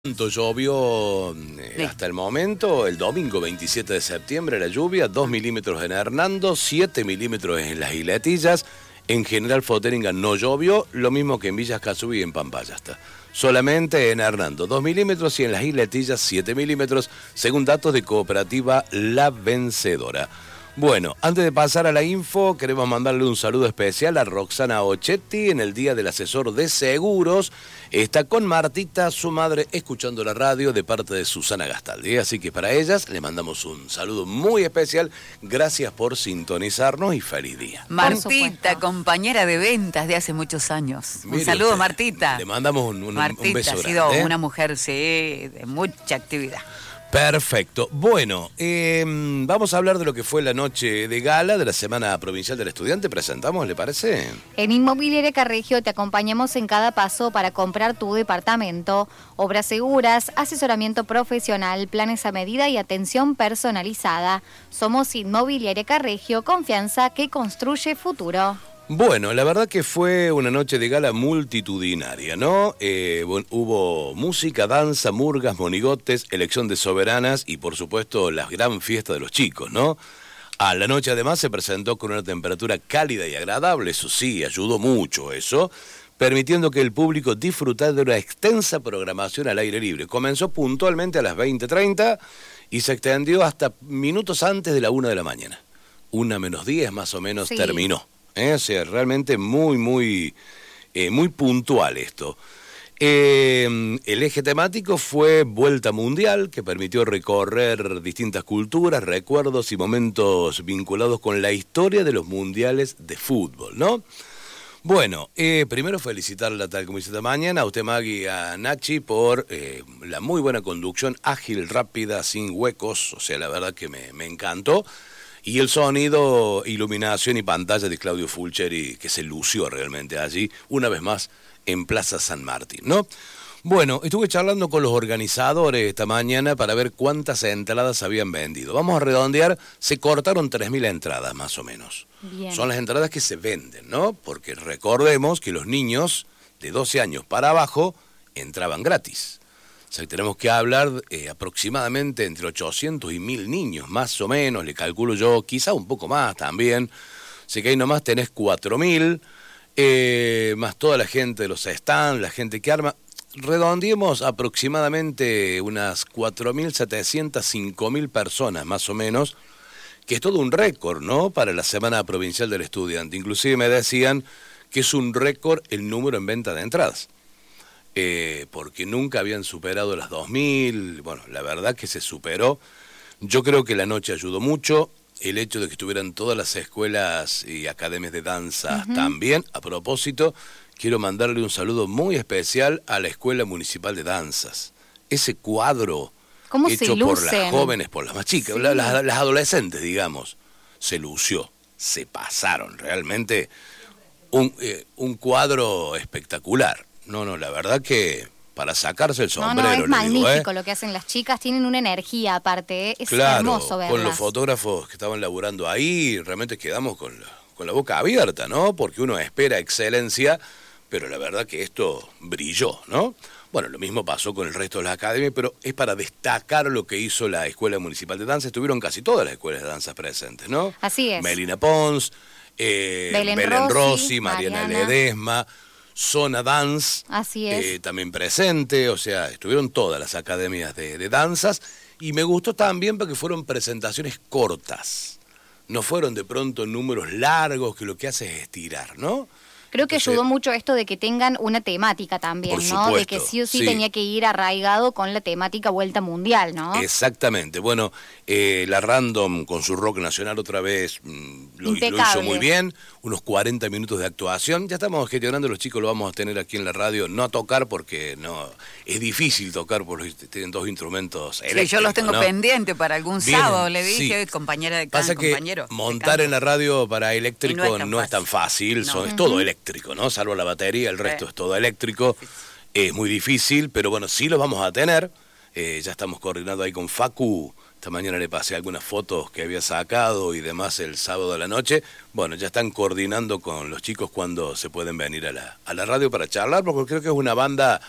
¿Cuánto llovió hasta el momento? El domingo 27 de septiembre la lluvia, 2 milímetros en Hernando, 7 milímetros en las Isletillas. En General Foteringa no llovió, lo mismo que en Villa Escazú y en Pampayasta. Solamente en Hernando 2 milímetros y en las Isletillas 7 milímetros, según datos de Cooperativa La Vencedora. Bueno, antes de pasar a la info, queremos mandarle un saludo especial a Roxana Ochetti en el Día del Asesor de Seguros. Está con Martita, su madre, escuchando la radio de parte de Susana Gastaldi. Así que para ellas le mandamos un saludo muy especial. Gracias por sintonizarnos y feliz día. Martita, compañera de ventas de hace muchos años. Un saludo, Martita. Le mandamos un beso grande. Martita ha sido una mujer, sí, de mucha actividad. Perfecto. Bueno, vamos a hablar de lo que fue la noche de gala de la Semana Provincial del Estudiante. ¿Presentamos, le parece? En Inmobiliaria Carregio te acompañamos en cada paso para comprar tu departamento. Obras seguras, asesoramiento profesional, planes a medida y atención personalizada. Somos Inmobiliaria Carregio, confianza que construye futuro. Bueno, la verdad que fue una noche de gala multitudinaria, ¿no? Hubo música, danza, murgas, monigotes, elección de soberanas y, por supuesto, la gran fiesta de los chicos, ¿no? A la noche, además, se presentó con una temperatura cálida y agradable, eso sí, ayudó mucho eso, permitiendo que el público disfrutara de una extensa programación al aire libre. Comenzó puntualmente a las 20:30 y se extendió hasta minutos antes de la 1 de la mañana. 1:10 más o menos terminó. O sea, realmente muy puntual esto. El eje temático fue Vuelta Mundial, que permitió recorrer distintas culturas, recuerdos y momentos vinculados con la historia de los mundiales de fútbol, ¿no? Bueno, primero felicitarla, tal como hice esta mañana, a usted, Maggie, a Nachi, por la muy buena conducción, ágil, rápida, sin huecos, o sea, la verdad que me encantó. Y el sonido, iluminación y pantalla de Claudio Fulcheri, que se lució realmente allí, una vez más, en Plaza San Martín, ¿no? Bueno, estuve charlando con los organizadores esta mañana para ver cuántas entradas habían vendido. Vamos a redondear, se cortaron 3.000 entradas más o menos. Bien. Son las entradas que se venden, ¿no? Porque recordemos que los niños de 12 años para abajo entraban gratis. O sea, tenemos que hablar aproximadamente entre 800 y 1.000 niños, más o menos, le calculo yo, quizá un poco más también. Así que ahí nomás tenés 4.000, más toda la gente de los stands, la gente que arma. Redondeemos aproximadamente unas 4.700, 5.000 personas, más o menos, que es todo un récord, ¿no?, para la Semana Provincial del Estudiante. Inclusive me decían que es un récord el número en venta de entradas. Porque nunca habían superado las 2.000, bueno, la verdad que se superó. Yo creo que la noche ayudó mucho, el hecho de que estuvieran todas las escuelas y academias de danza también. A propósito, quiero mandarle un saludo muy especial a la Escuela Municipal de Danzas. Ese cuadro hecho por las jóvenes, por las más chicas, sí, las adolescentes, digamos, se lució, se pasaron, realmente un cuadro espectacular. No, la verdad que para sacarse el sombrero. No, es magnífico lo que hacen las chicas, tienen una energía aparte, es hermoso verlas. Con los fotógrafos que estaban laburando ahí, realmente quedamos con la boca abierta, ¿no? Porque uno espera excelencia, pero la verdad que esto brilló, ¿no? Bueno, lo mismo pasó con el resto de las academias, pero es para destacar lo que hizo la Escuela Municipal de Danza. Estuvieron casi todas las escuelas de danza presentes, ¿no? Así es. Melina Pons, Belén Rossi, Mariana Ledesma, Zona Dance, así es. También presente, o sea, estuvieron todas las academias de danzas, y me gustó también porque fueron presentaciones cortas, no fueron de pronto números largos que lo que hace es estirar, ¿no? Creo que ayudó mucho esto de que tengan una temática también, por ¿no? Supuesto, de que sí o sí tenía que ir arraigado con la temática Vuelta Mundial, ¿no? Exactamente. Bueno, la Random con su rock nacional otra vez lo hizo muy bien. Unos 40 minutos de actuación. Ya estamos gestionando, los chicos lo vamos a tener aquí en la radio. No a tocar porque no es difícil tocar porque tienen dos instrumentos eléctricos. Sí, yo los tengo pendientes para algún sábado, le dije, compañera de Pasa que compañero. Montar en la radio para eléctrico no es tan fácil, es todo eléctrico, ¿no? Salvo la batería, el resto es todo eléctrico. Es muy difícil, pero bueno, sí los vamos a tener. Ya estamos coordinando ahí con Facu. Esta mañana le pasé algunas fotos que había sacado y demás el sábado a la noche. Bueno, ya están coordinando con los chicos cuando se pueden venir a la radio para charlar, porque creo que es una banda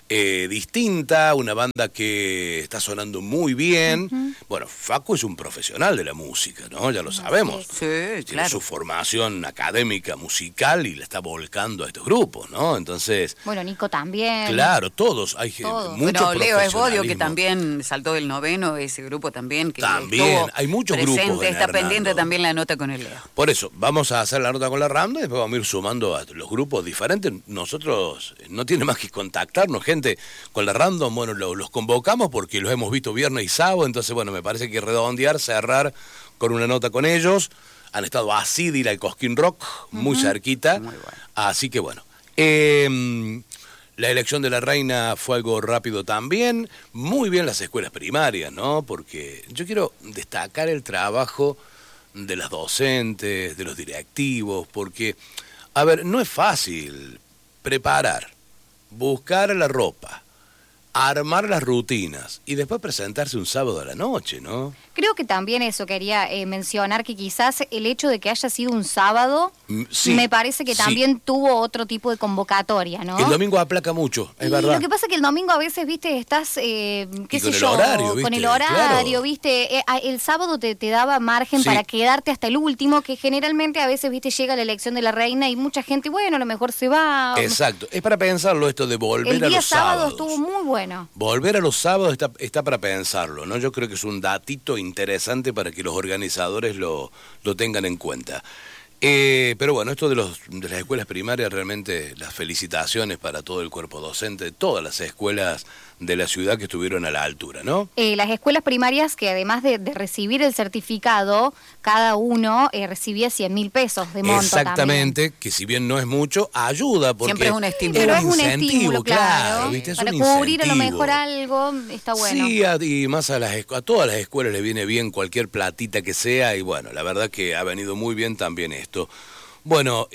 distinta, una banda que está sonando muy bien. Bueno, Facu es un profesional de la música, ¿no? Ya lo sabemos. Sí, Tiene claro. su formación académica, musical, y la está volcando a estos grupos, ¿no? Entonces... Bueno, Nico también. Claro, todos. Hay Todos. mucho Bueno, Leo Esbodio, que profesionalismo. también saltó del 9º, ese grupo también. Que También, estuvo hay muchos presente, grupos en está Hernando. pendiente también la nota con el Leo. Por eso, vamos a hacer la nota con la Randa y después vamos a ir sumando a los grupos diferentes. Nosotros no tiene más que contactarnos, gente, con la Random. Bueno, los convocamos porque los hemos visto viernes y sábado, entonces, bueno, me parece que redondear, cerrar con una nota con ellos. Han estado a Sidil, al Cosquín Rock, muy cerquita. Muy bueno. Así que, bueno. La elección de la reina fue algo rápido también. Muy bien las escuelas primarias, ¿no? Porque yo quiero destacar el trabajo de las docentes, de los directivos, porque, a ver, no es fácil preparar, buscar la ropa, armar las rutinas y después presentarse un sábado a la noche, ¿no? Creo que también eso quería mencionar, que quizás el hecho de que haya sido un sábado, Sí, me parece que sí. también tuvo otro tipo de convocatoria, ¿no? El domingo aplaca mucho, es Y verdad. lo que pasa es que el domingo a veces, viste, estás, qué Y sé con el yo, horario, con ¿viste? el horario, Claro. viste, el sábado te daba margen Sí. para quedarte hasta el último, que generalmente a veces, viste, llega la elección de la reina y mucha gente, bueno, a lo mejor se va. Exacto, es para pensarlo esto de volver El a día los sábado sábados. estuvo muy bueno. Volver a los sábados está para pensarlo, ¿no? Yo creo que es un datito interesante para que los organizadores lo tengan en cuenta. Pero bueno, esto de las escuelas primarias, realmente las felicitaciones para todo el cuerpo docente de todas las escuelas de la ciudad que estuvieron a la altura, ¿no? Las escuelas primarias que además de recibir el certificado, cada uno recibía 100.000 pesos de monto. Exactamente, que si bien no es mucho, ayuda porque Siempre es un estímulo. Pero es un incentivo, estímulo, claro. ¿viste? Es Para un cubrir a lo incentivo. mejor algo, está bueno. Sí, y más a todas las escuelas le viene bien cualquier platita que sea, y bueno, la verdad que ha venido muy bien también esto. Bueno,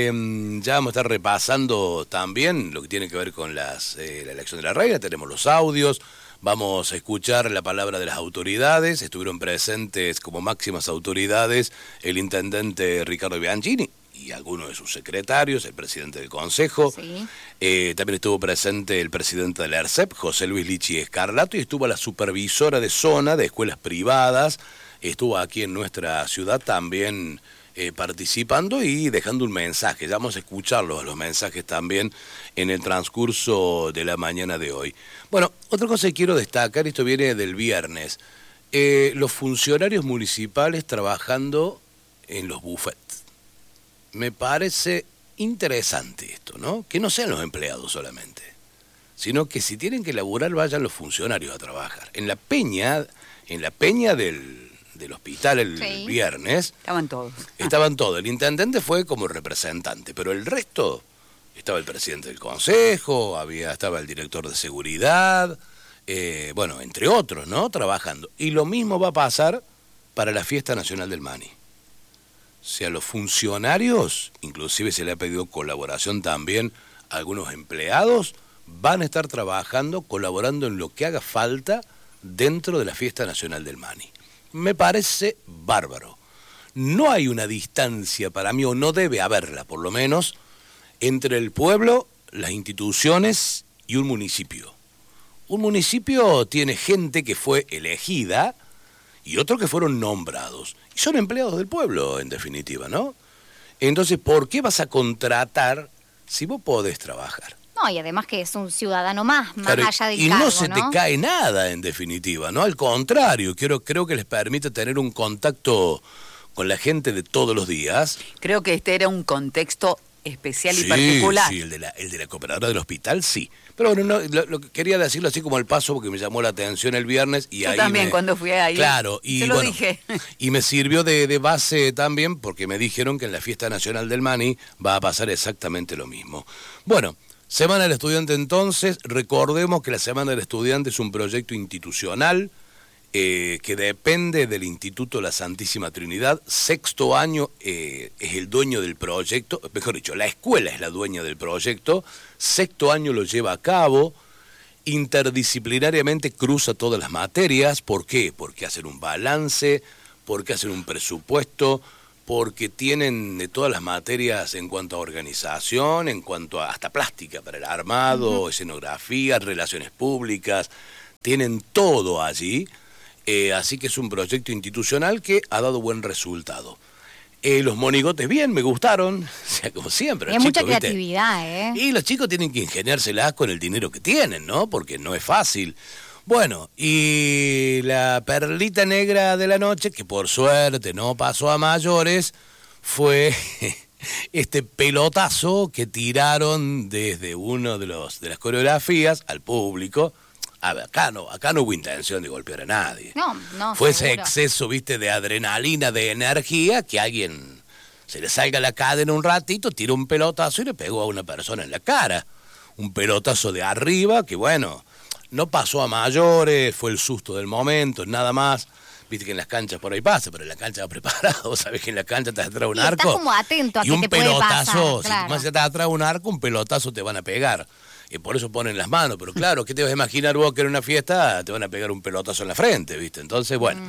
ya vamos a estar repasando también lo que tiene que ver con la elección de la reina, tenemos los audios, vamos a escuchar la palabra de las autoridades, estuvieron presentes como máximas autoridades el intendente Ricardo Bianchini y algunos de sus secretarios, el presidente del Consejo. Sí. También estuvo presente el presidente de la ERCEP, José Luis Lichi Escarlato, y estuvo la supervisora de zona de escuelas privadas, estuvo aquí en nuestra ciudad también participando y dejando un mensaje. Ya vamos a escucharlos, los mensajes también en el transcurso de la mañana de hoy. Bueno, otra cosa que quiero destacar, esto viene del viernes, los funcionarios municipales trabajando en los buffets. Me parece interesante esto, ¿no? Que no sean los empleados solamente, sino que si tienen que laburar vayan los funcionarios a trabajar. En la peña del hospital el Sí. viernes Estaban todos. estaban todos. El intendente fue como representante, pero el resto estaba el presidente del consejo, estaba el director de seguridad, bueno, entre otros, ¿no? Trabajando. Y lo mismo va a pasar para la Fiesta Nacional del Maní. O sea, los funcionarios, inclusive se le ha pedido colaboración también a algunos empleados, van a estar trabajando, colaborando en lo que haga falta dentro de la Fiesta Nacional del Maní. Me parece bárbaro. No hay una distancia para mí, o no debe haberla, por lo menos, entre el pueblo, las instituciones y un municipio. Un municipio tiene gente que fue elegida y otros que fueron nombrados. Y son empleados del pueblo, en definitiva, ¿no? Entonces, ¿por qué vas a contratar si vos podés trabajar? No, y además que es un ciudadano más Claro, allá del y cargo, no se te cae nada, en definitiva, ¿no? Al contrario, creo que les permite tener un contacto con la gente de todos los días. Creo que este era un contexto especial y Sí, particular. sí, el de la cooperadora del hospital, sí. Pero bueno, lo que quería decirlo así como al paso porque me llamó la atención el viernes y Yo ahí también cuando fui ahí. Claro, y se lo bueno, dije. y me sirvió de base también porque me dijeron que en la Fiesta Nacional del Maní va a pasar exactamente lo mismo. Bueno, Semana del Estudiante entonces, recordemos que la Semana del Estudiante es un proyecto institucional que depende del Instituto La Santísima Trinidad. Sexto año es el dueño del proyecto, mejor dicho, la escuela es la dueña del proyecto, sexto año lo lleva a cabo, interdisciplinariamente cruza todas las materias. ¿Por qué? Porque hacen un balance, porque hacen un presupuesto, porque tienen de todas las materias en cuanto a organización, en cuanto a hasta plástica para el armado, escenografía, relaciones públicas, tienen todo allí, así que es un proyecto institucional que ha dado buen resultado. Los monigotes bien, me gustaron, o sea, como siempre. Hay mucha creatividad, ¿eh? Y los chicos tienen que ingeniárselas con el dinero que tienen, ¿no? Porque no es fácil. Bueno, y la perlita negra de la noche, que por suerte no pasó a mayores, fue este pelotazo que tiraron desde uno de las coreografías al público. A ver, acá no hubo intención de golpear a nadie. No, fue seguro. ese exceso, viste, de adrenalina, de energía, que alguien se le salga la cadena un ratito, tiró un pelotazo y le pegó a una persona en la cara. Un pelotazo de arriba que, bueno, no pasó a mayores, fue el susto del momento, nada más. Viste que en las canchas por ahí pasa, pero en la cancha va preparado. Vos sabés que en la cancha te atrás un arco. Estás como atento a y que un te puede pelotazo, pasar, claro. si más te atrás un arco, un pelotazo te van a pegar. Y por eso ponen las manos, pero claro, ¿qué te vas a imaginar vos que en una fiesta te van a pegar un pelotazo en la frente, viste? Entonces, bueno,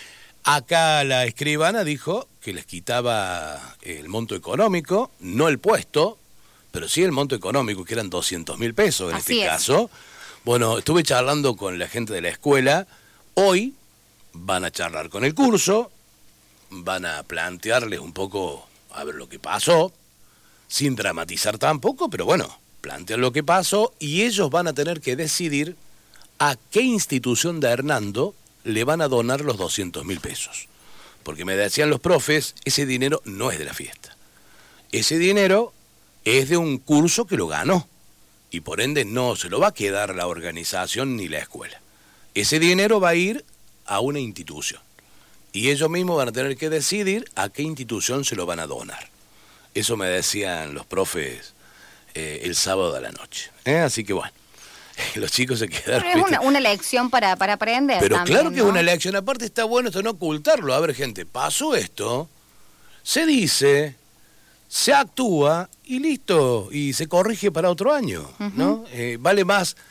acá la escribana dijo que les quitaba el monto económico, no el puesto, pero sí el monto económico, que eran 200.000 pesos en Así este es. caso. Bueno, estuve charlando con la gente de la escuela. Hoy van a charlar con el curso, van a plantearles un poco a ver lo que pasó, sin dramatizar tampoco, pero bueno, plantear lo que pasó y ellos van a tener que decidir a qué institución de Hernando le van a donar los 200.000 pesos. Porque me decían los profes, ese dinero no es de la fiesta. Ese dinero es de un curso que lo ganó. Y por ende no se lo va a quedar la organización ni la escuela. Ese dinero va a ir a una institución. Y ellos mismos van a tener que decidir a qué institución se lo van a donar. Eso me decían los profes el sábado a la noche. Así que bueno, los chicos se quedaron... Pero es una lección para aprender. Pero también, claro que ¿no? es una lección. Aparte está bueno esto no ocultarlo. A ver, gente, pasó esto, se dice, se actúa y listo. Y se corrige para otro año, ¿no? Vale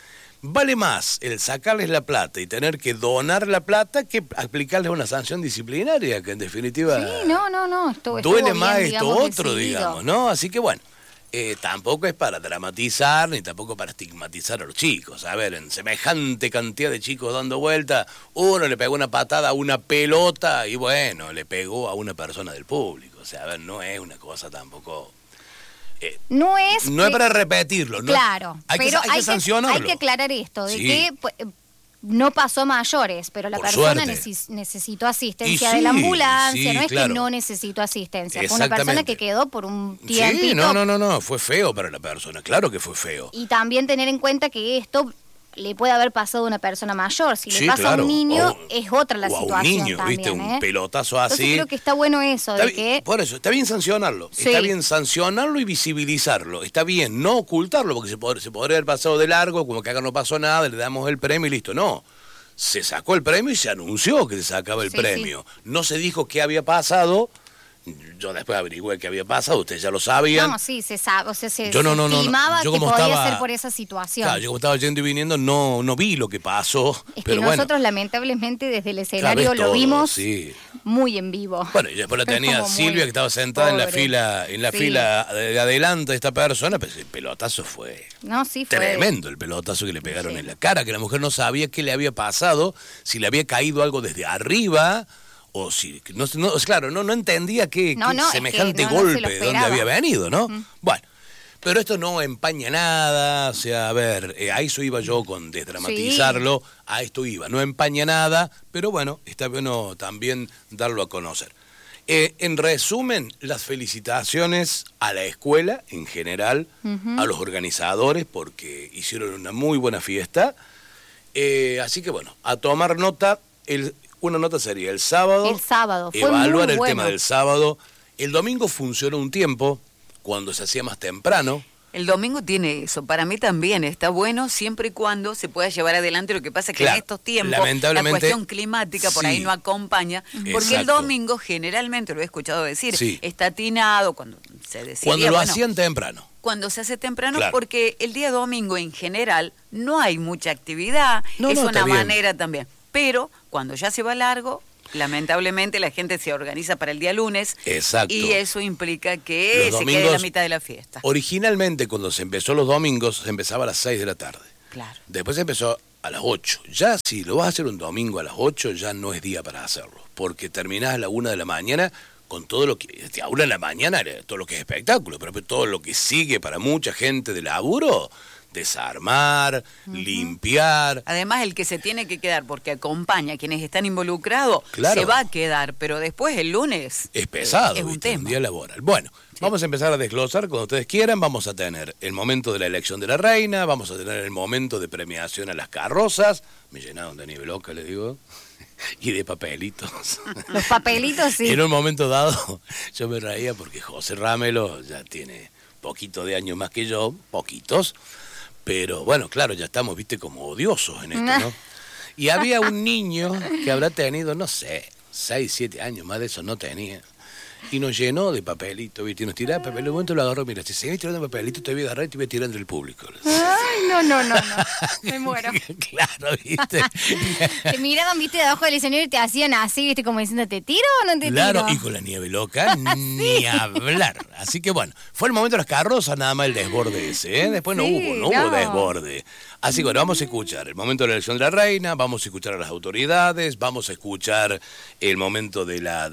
más el sacarles la plata y tener que donar la plata que aplicarles una sanción disciplinaria, que en definitiva... Sí, no. Estuvo duele bien, más esto digamos, otro, decidido. digamos, ¿no? Así que bueno, tampoco es para dramatizar ni tampoco para estigmatizar a los chicos. A ver, en semejante cantidad de chicos dando vuelta, uno le pegó una patada a una pelota y bueno, le pegó a una persona del público. O sea, a ver, no es una cosa tampoco... No es para repetirlo, ¿no? Claro, Hay pero que sancionarlo. hay que aclarar esto, de Sí. que no pasó mayores, pero la Por persona suerte. necesitó asistencia Y de la sí, ambulancia, sí, no es claro. que no necesitó asistencia, fue una persona Exactamente. que quedó por un tiempito. Sí, no, fue feo para la persona, claro que fue feo. Y también tener en cuenta que esto le puede haber pasado a una persona mayor. Si Sí, le pasa claro. a un niño, O es otra la o a un situación niño, también. viste, un ¿eh? pelotazo así. Entonces creo que está bueno eso, Está de bien, que... por eso, está bien sancionarlo. Sí. Está bien sancionarlo y visibilizarlo. Está bien no ocultarlo, porque se podría haber pasado de largo, como que acá no pasó nada, le damos el premio y listo. No. Se sacó el premio y se anunció que se sacaba el Sí, premio. No se dijo qué había pasado. Yo después averigüé qué había pasado, ustedes ya lo sabían. No, sí, se sabe, o sea, se Yo no, estimaba yo que como podía estaba- ser por esa situación. Claro, yo como estaba yendo y viniendo no vi lo que pasó. Es que pero bueno, nosotros lamentablemente desde el cada escenario vez lo todo, vimos sí. muy en vivo. Bueno, y después la Fue tenía como muy Silvia, que estaba sentada en la pobre. Sí. fila de adelante de esta persona, pero el pelotazo fue No, sí fue. tremendo, el pelotazo que le pegaron Sí. en la cara, que la mujer no sabía qué le había pasado, si le había caído algo desde arriba, o si, claro, no entendía qué No, es que semejante no se lo golpe, de dónde esperaba. había venido, ¿no? Bueno. Pero esto no empaña nada, o sea, a ver, a eso iba yo con desdramatizarlo, a esto iba, no empaña nada, pero bueno, está bueno también darlo a conocer. En resumen, las felicitaciones a la escuela en general, a los organizadores, porque hicieron una muy buena fiesta, así que bueno, a tomar nota, una nota sería el sábado. El sábado, fue evaluar muy el bueno. tema del sábado. El domingo funcionó un tiempo, cuando se hacía más temprano. El domingo tiene eso, para mí también está bueno siempre y cuando se pueda llevar adelante. Lo que pasa es que Claro, en estos tiempos la lamentablemente, cuestión climática por ahí sí. no acompaña, porque el Exacto. domingo generalmente, lo he escuchado decir, Sí. está atinado cuando se decía. Cuando lo hacían temprano. Cuando se hace temprano, Claro. porque el día domingo en general no hay mucha actividad, No, es no, una está bien. manera también. Pero cuando ya se va largo, Lamentablemente la gente se organiza para el día lunes. Exacto. Y eso implica que Los se quede la mitad de la fiesta. Originalmente, cuando se empezó los domingos, se empezaba a las 6 de la tarde. Claro. Después se empezó a las 8. Ya si lo vas a hacer un domingo a las 8, ya no es día para hacerlo. Porque terminás a la 1 de la mañana con todo lo que... A 1 de la mañana, todo lo que es espectáculo, pero todo lo que sigue para mucha gente de laburo... Desarmar, limpiar. Además, el que se tiene que quedar, porque acompaña a quienes están involucrados, claro, se va a quedar, pero después el lunes es pesado, es un tema. Un día laboral. Bueno, sí, vamos a empezar a desglosar cuando ustedes quieran. Vamos a tener el momento de la elección de la reina, vamos a tener el momento de premiación a las carrozas. Me llenaron de nieve loca, les digo. Y de papelitos. Los papelitos, sí. En un momento dado, yo me reía porque José Ramelo ya tiene poquito de años más que yo, poquitos. Pero bueno, claro, ya estamos, viste, como odiosos en esto, ¿no? Y había un niño que habrá tenido, no sé, 6, 7 años, más de eso no tenía. Y nos llenó de papelito, ¿viste? Y nos tiraba papel. En un momento lo agarró, mira, si seguís tirando papelito, te voy a agarrar y te voy a tirar entre el público. Ay, no. Me muero. Claro, ¿viste? Te miraban, viste, de abajo del escenario y te hacían así, viste, como diciendo, ¿te tiro o no te tiro? Claro, y con la nieve loca, ni hablar. Así que bueno, fue el momento de las carrozas, nada más el desborde ese, ¿eh? Después no hubo desborde. Así que bueno, vamos a escuchar el momento de la elección de la reina, vamos a escuchar a las autoridades, vamos a escuchar el momento de la